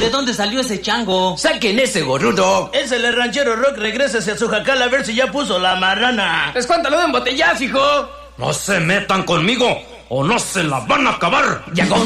¿de dónde salió ese chango? ¡Saquen ese gorrudo! Es el ranchero Rock, regrésese a su jacal a ver si ya puso la marrana. ¡Escuántalo de embotellazo, hijo! No se metan conmigo o no se la van a acabar. ¡Ya